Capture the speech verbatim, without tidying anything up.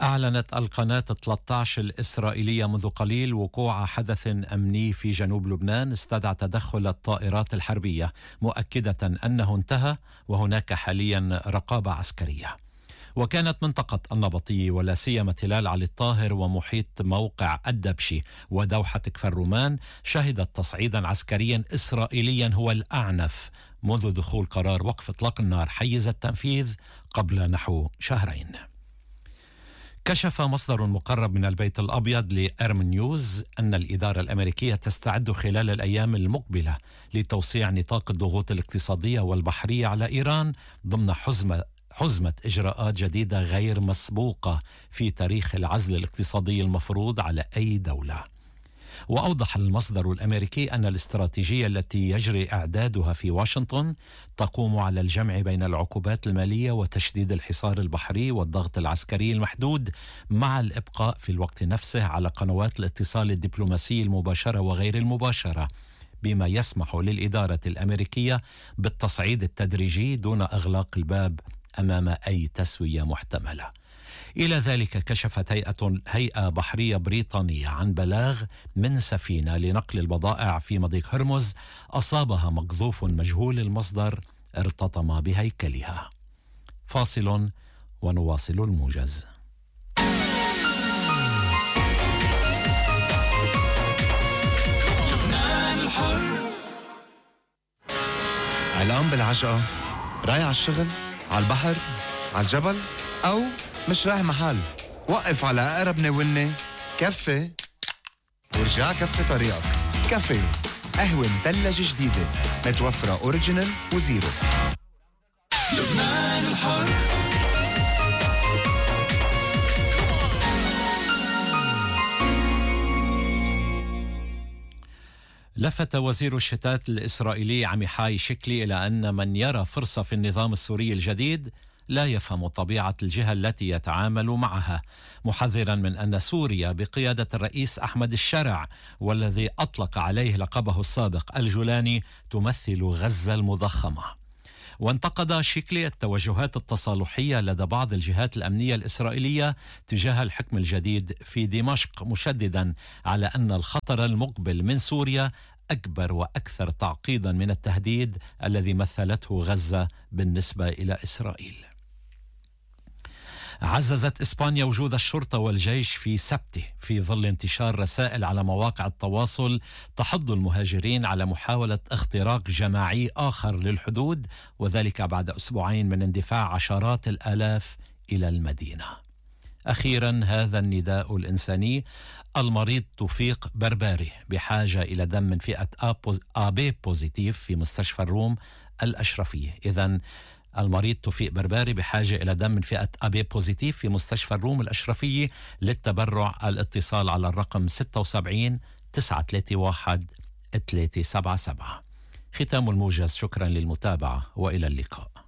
أعلنت القناة ثلاثة عشر الإسرائيلية منذ قليل وقوع حدث أمني في جنوب لبنان استدعى تدخل الطائرات الحربية، مؤكدة أنه انتهى وهناك حاليا رقابة عسكرية. وكانت منطقة النبطية ولا سيما تلال علي الطاهر ومحيط موقع الدبشي ودوحة كفر رومان شهدت تصعيدا عسكريا إسرائيليا هو الأعنف منذ دخول قرار وقف إطلاق النار حيز التنفيذ قبل نحو شهرين. كشف مصدر مقرب من البيت الأبيض لأرم نيوز أن الإدارة الأمريكية تستعد خلال الأيام المقبلة لتوسيع نطاق الضغوط الاقتصادية والبحرية على إيران ضمن حزمة حزمة إجراءات جديدة غير مسبوقة في تاريخ العزل الاقتصادي المفروض على أي دولة. وأوضح المصدر الأمريكي أن الاستراتيجية التي يجري إعدادها في واشنطن تقوم على الجمع بين العقوبات المالية وتشديد الحصار البحري والضغط العسكري المحدود مع الإبقاء في الوقت نفسه على قنوات الاتصال الدبلوماسي المباشرة وغير المباشرة، بما يسمح للإدارة الأمريكية بالتصعيد التدريجي دون إغلاق الباب أمام أي تسوية محتملة. إلى ذلك كشفت هيئة, هيئة بحرية بريطانية عن بلاغ من سفينة لنقل البضائع في مضيق هرمز أصابها مقذوف مجهول المصدر ارتطم بهيكلها. فاصل ونواصل الموجز. علام بالعجقة، رايح على الشغل، على البحر، على الجبل، أو مش رايح محل. وقف على أقرب نونة، كفي ورجع كفي طريقك. كفي قهوة مثلجة جديدة متوفرة أوريجينال وزيرو. لبنان الحر. لفت وزير الشتات الإسرائيلي عميحاي شكلي إلى أن من يرى فرصة في النظام السوري الجديد لا يفهم طبيعة الجهة التي يتعامل معها، محذرا من أن سوريا بقيادة الرئيس أحمد الشرع والذي أطلق عليه لقبه السابق الجولاني تمثل غزة المضخمة. وانتقد شكلي التوجهات التصالحية لدى بعض الجهات الأمنية الإسرائيلية تجاه الحكم الجديد في دمشق، مشددا على أن الخطر المقبل من سوريا أكبر وأكثر تعقيدا من التهديد الذي مثلته غزة بالنسبة إلى إسرائيل. عززت إسبانيا وجود الشرطة والجيش في سبته في ظل انتشار رسائل على مواقع التواصل تحض المهاجرين على محاولة اختراق جماعي آخر للحدود، وذلك بعد أسبوعين من اندفاع عشرات الآلاف إلى المدينة. أخيرا هذا النداء الإنساني: المريض توفيق برباري بحاجة إلى دم من فئة آبي بوزيتيف في مستشفى الروم الأشرفية. إذن المريض توفيق برباري بحاجة إلى دم من فئة أبي بوزيتيف في مستشفى الروم الأشرفية. للتبرع الاتصال على الرقم ستة وسبعين تسعة ثلاثة واحد ثلاثة سبعة سبعة. ختام الموجز، شكرا للمتابعة وإلى اللقاء.